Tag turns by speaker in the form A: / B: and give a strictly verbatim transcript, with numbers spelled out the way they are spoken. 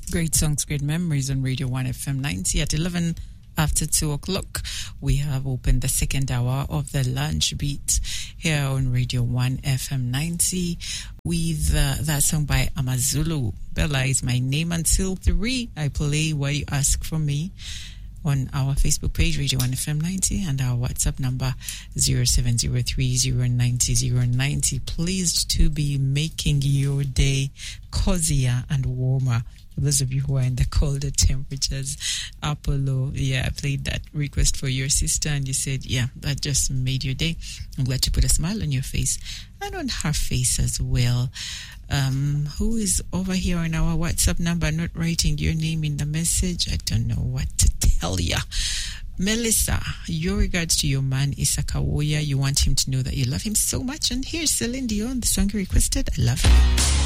A: Great songs, great memories on Radio one F M ninety at eleven after two o'clock. We have opened the second hour of the lunch beat here on Radio one F M ninety with uh, that song by Amazulu. Bella is my name until three. I play what you ask from me on our Facebook page, Radio one F M ninety, and our WhatsApp number zero seven zero three zero nine zero zero nine zero. Pleased to be making your day cozier and warmer. For those of you who are in the colder temperatures, Apollo, yeah, I played that request for your sister, and you said, yeah, that just made your day. I'm glad to put a smile on your face and on her face as well. Um, who is over here on our WhatsApp number not writing your name in the message? I don't know what to tell ya. Melissa, your regards to your man Isaka Woya. You want him to know that you love him so much. And here's Celine Dion, the song you requested, I Love You.